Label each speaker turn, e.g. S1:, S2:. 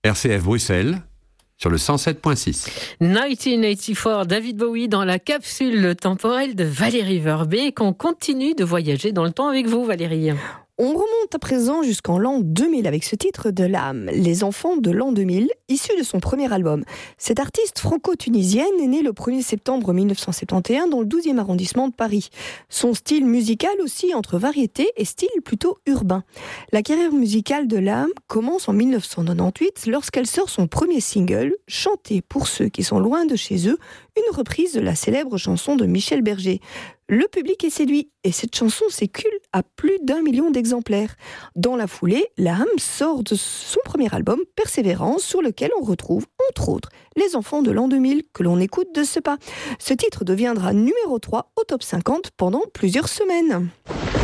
S1: RCF Bruxelles, sur le 107.6.
S2: 1984, David Bowie dans la capsule temporelle de Valérie Verbet, qu'on continue de voyager dans le temps avec vous, Valérie.
S3: On remonte à présent jusqu'en l'an 2000 avec ce titre de l'âme, Les enfants de l'an 2000, issu de son premier album. Cette artiste franco-tunisienne est née le 1er septembre 1971 dans le 12e arrondissement de Paris. Son style musical aussi entre variété et style plutôt urbain. La carrière musicale de l'âme commence en 1998 lorsqu'elle sort son premier single, chanté pour ceux qui sont loin de chez eux, une reprise de la célèbre chanson de Michel Berger. Le public est séduit et cette chanson s'écoule à plus d'1 million d'exemplaires. Dans la foulée, l'âme sort de son premier album, Persévérance, sur lequel on retrouve, entre autres, Les enfants de l'an 2000, que l'on écoute de ce pas. Ce titre deviendra numéro 3 au top 50 pendant plusieurs semaines.